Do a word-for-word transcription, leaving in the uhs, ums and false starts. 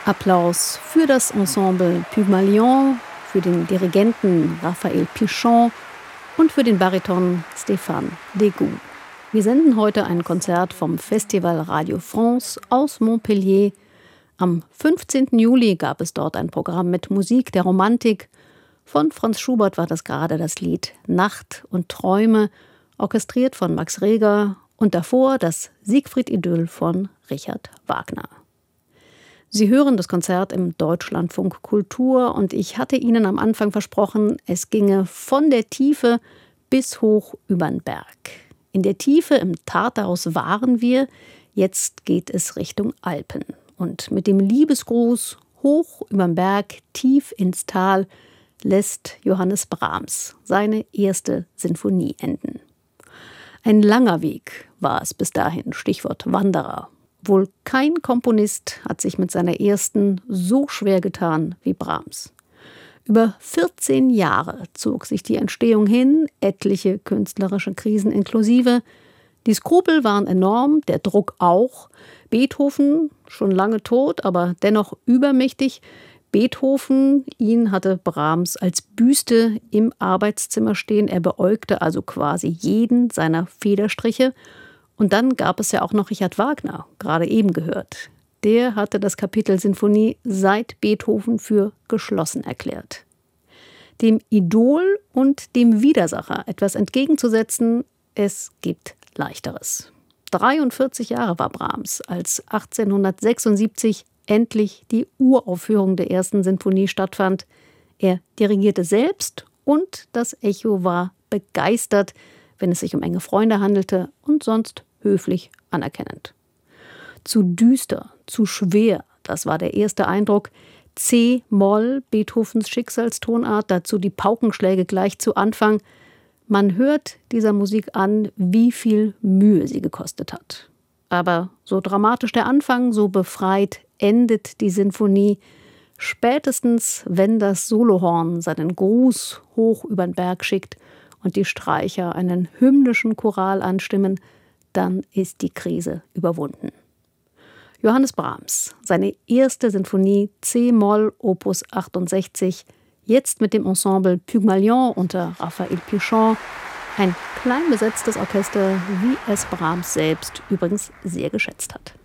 Applaus für das Ensemble Pygmalion, für den Dirigenten Raphael Pichon und für den Bariton Stéphane Degout. Wir senden heute ein Konzert vom Festival Radio France aus Montpellier. Am fünfzehnten Juli gab es dort ein Programm mit Musik der Romantik. Von Franz Schubert war das gerade das Lied Nacht und Träume, orchestriert von Max Reger, und davor das Siegfried-Idyll von Richard Wagner. Sie hören das Konzert im Deutschlandfunk Kultur und ich hatte Ihnen am Anfang versprochen, es ginge von der Tiefe bis hoch übern Berg. In der Tiefe im Tartarus waren wir, jetzt geht es Richtung Alpen. Und mit dem Liebesgruß hoch übern Berg, tief ins Tal, lässt Johannes Brahms seine erste Sinfonie enden. Ein langer Weg war es bis dahin, Stichwort Wanderer. Wohl kein Komponist hat sich mit seiner ersten so schwer getan wie Brahms. Über vierzehn Jahre zog sich die Entstehung hin, etliche künstlerische Krisen inklusive. Die Skrupel waren enorm, der Druck auch. Beethoven, schon lange tot, aber dennoch übermächtig. Beethoven, ihn hatte Brahms als Büste im Arbeitszimmer stehen. Er beäugte also quasi jeden seiner Federstriche. Und dann gab es ja auch noch Richard Wagner, gerade eben gehört. Der hatte das Kapitel Sinfonie seit Beethoven für geschlossen erklärt. Dem Idol und dem Widersacher etwas entgegenzusetzen, es gibt Leichteres. dreiundvierzig Jahre war Brahms, als achtzehnhundertsechsundsiebzig endlich die Uraufführung der ersten Sinfonie stattfand. Er dirigierte selbst und das Echo war begeistert, wenn es sich um enge Freunde handelte, und sonst höflich anerkennend. Zu düster, zu schwer, das war der erste Eindruck. C-Moll, Beethovens Schicksalstonart, dazu die Paukenschläge gleich zu Anfang. Man hört dieser Musik an, wie viel Mühe sie gekostet hat. Aber so dramatisch der Anfang, so befreit endet die Sinfonie. Spätestens, wenn das Solohorn seinen Gruß hoch übern Berg schickt und die Streicher einen hymnischen Choral anstimmen, dann ist die Krise überwunden. Johannes Brahms, seine erste Sinfonie C-Moll Opus achtundsechzig, jetzt mit dem Ensemble Pygmalion unter Raphael Pichon, ein klein besetztes Orchester, wie es Brahms selbst übrigens sehr geschätzt hat.